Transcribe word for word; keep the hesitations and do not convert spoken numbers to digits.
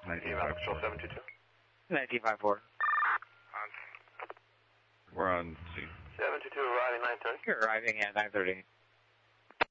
nineteen five four. seven two two. nineteen five four. We're on scene. seven two two arriving nine thirty. You're arriving at nine thirty.